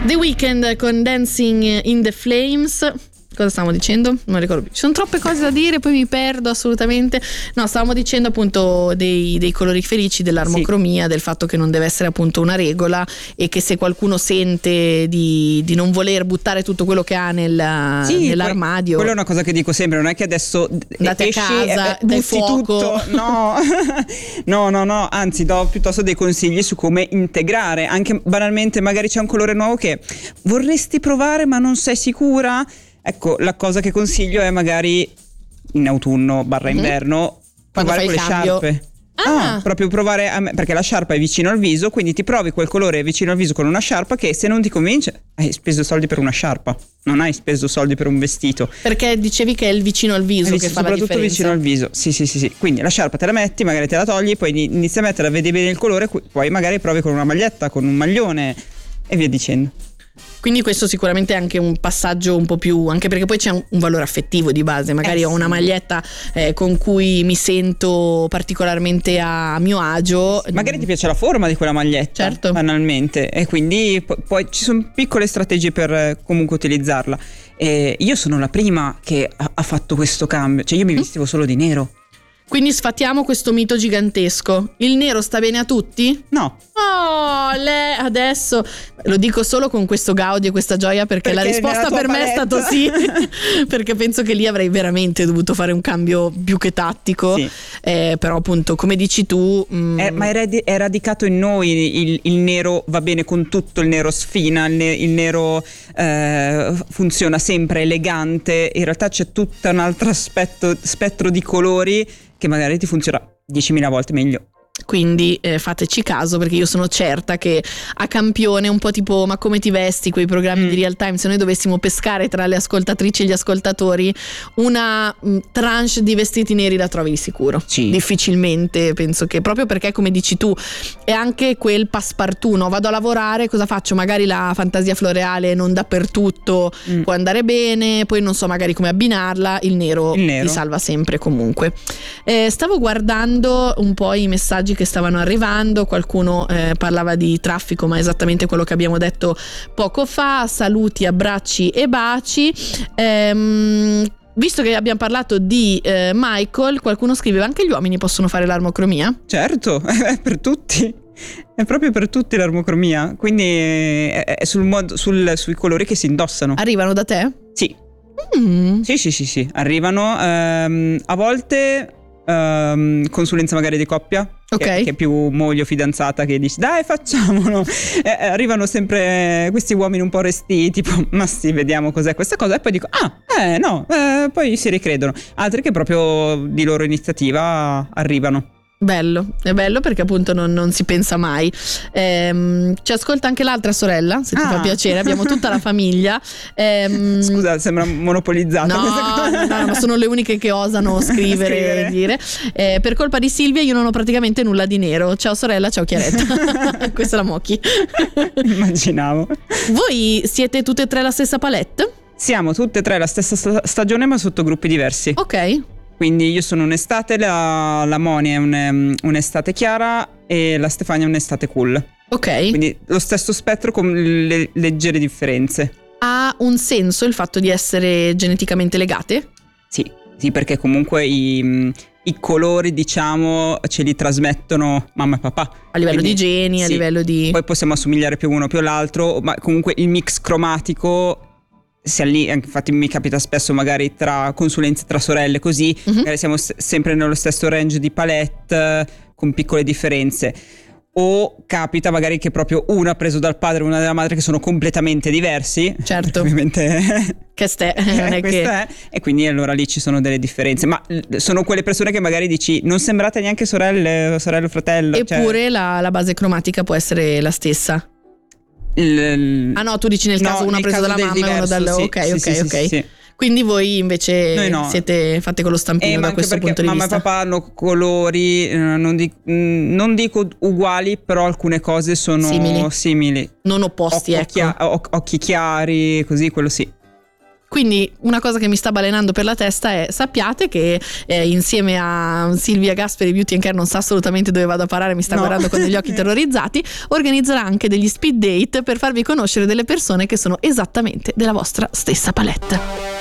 The Weeknd con Dancing in the Flames. Cosa stavamo dicendo? Non ricordo più. Ci sono troppe cose da dire, poi mi perdo assolutamente. No, stavamo dicendo appunto dei colori felici, dell'armocromia, sì, del fatto che non deve essere appunto una regola, e che se qualcuno sente di non voler buttare tutto quello che ha nell'armadio. Quella è una cosa che dico sempre, non è che adesso andate esci a casa, e dai butti fuoco. Tutto. No, anzi do piuttosto dei consigli su come integrare. Anche banalmente, magari c'è un colore nuovo che vorresti provare ma non sei sicura. Ecco, la cosa che consiglio è magari in autunno / inverno provare con le sciarpe. Proprio provare perché la sciarpa è vicino al viso, quindi ti provi quel colore vicino al viso con una sciarpa che se non ti convince hai speso soldi per una sciarpa, non hai speso soldi per un vestito. Perché dicevi che è il vicino al viso che fa la differenza. Soprattutto vicino al viso, sì. Quindi la sciarpa te la metti, magari te la togli, poi inizi a metterla, vedi bene il colore, poi magari provi con una maglietta, con un maglione e via dicendo. Quindi questo sicuramente è anche un passaggio un po' più, anche perché poi c'è un valore affettivo di base. Magari ho una maglietta con cui mi sento particolarmente a mio agio. Magari ti piace la forma di quella maglietta, certo, banalmente, e quindi poi ci sono piccole strategie per comunque utilizzarla. Io sono la prima che ha fatto questo cambio, cioè io mi vestivo solo di nero. Quindi sfatiamo questo mito gigantesco. Il nero sta bene a tutti? No. Adesso lo dico solo con questo gaudio e questa gioia perché la risposta per me è stato sì. Perché penso che lì avrei veramente dovuto fare un cambio più che tattico, sì. Però appunto come dici tu ma è radicato in noi il nero va bene con tutto, il nero sfina, il nero funziona sempre elegante. In realtà c'è tutto un altro spettro di colori che magari ti funziona 10.000 volte meglio. Quindi fateci caso, perché io sono certa che a campione, un po' tipo ma come ti vesti, quei programmi di real time, se noi dovessimo pescare tra le ascoltatrici e gli ascoltatori una tranche di vestiti neri la trovi di sicuro. Sì. Difficilmente, penso che proprio perché come dici tu è anche quel passepartout, no? Vado a lavorare, cosa faccio? Magari la fantasia floreale non dappertutto può andare bene, poi non so magari come abbinarla, il nero ti salva sempre comunque. Stavo guardando un po' i messaggi che stavano arrivando, qualcuno parlava di traffico, ma è esattamente quello che abbiamo detto poco fa. Saluti, abbracci e baci. Visto che abbiamo parlato di Michael, qualcuno scriveva anche gli uomini possono fare l'armocromia? Certo, è per tutti. È proprio per tutti l'armocromia, quindi è sui colori che si indossano. Arrivano da te? Sì. Sì. Arrivano a volte consulenza magari di coppia, che è più moglie o fidanzata che dice dai facciamolo, arrivano sempre questi uomini un po' resti, tipo ma sì, vediamo cos'è questa cosa, e poi dico poi si ricredono. Altri che proprio di loro iniziativa arrivano. Bello, è bello perché appunto non si pensa mai. Ci ascolta anche l'altra sorella, se ti fa piacere, abbiamo tutta la famiglia. Scusa, sembra monopolizzata questa cosa. No, ma sono le uniche che osano scrivere e dire. Per colpa di Silvia io non ho praticamente nulla di nero. Ciao sorella, ciao Chiaretta. Questa è la Mochi. Immaginavo. Voi siete tutte e tre la stessa palette? Siamo tutte e tre la stessa stagione ma sotto gruppi diversi. Ok. Quindi io sono un'estate, la Moni è un'estate chiara e la Stefania è un'estate cool. Ok. Quindi lo stesso spettro con le leggere differenze. Ha un senso il fatto di essere geneticamente legate? Sì, perché comunque i colori diciamo ce li trasmettono mamma e papà. A livello di geni, a livello di... Poi possiamo assomigliare più uno più all'altro, ma comunque il mix cromatico... infatti mi capita spesso magari tra consulenze tra sorelle così, magari siamo sempre nello stesso range di palette con piccole differenze, o capita magari che proprio una ha preso dal padre e una dalla madre che sono completamente diversi, certo, ovviamente e quindi allora lì ci sono delle differenze, ma sono quelle persone che magari dici non sembrate neanche sorelle o fratello, eppure la base cromatica può essere la stessa. No, tu dici nel caso uno ha preso dalla mamma e uno dal... Ok. Sì. Quindi voi invece siete fatte con lo stampino da questo punto di vista. Mamma e papà hanno colori, non dico uguali, però alcune cose sono simili. Non opposti, occhi chiari, così, quello sì. Quindi una cosa che mi sta balenando per la testa è: sappiate che insieme a Silvia Gasperi Beauty & Care, non sa assolutamente dove vado a parare, mi sta guardando con degli occhi terrorizzati, organizzerà anche degli speed date per farvi conoscere delle persone che sono esattamente della vostra stessa palette.